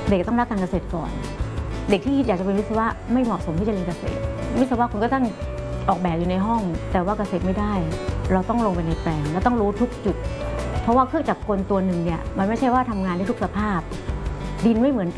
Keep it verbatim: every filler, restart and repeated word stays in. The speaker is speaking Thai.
เด็กต้องรักการเกษตรก่อนเด็กที่อยากจะเป็นวิศวะไม่เหมาะสมที่จะเรียนเกษตรวิศวะคุณก็ต้องออกแบบอยู่ในห้องแต่ว่าเกษตรไม่ได้เราต้องลงไปในแปลงแล้วต้องรู้ทุกจุดเพราะว่าเครื่องจักรกลตัวหนึ่งเนี่ยมันไม่ใช่ว่าทำงานได้ทุกสภาพดินไม่เหมือน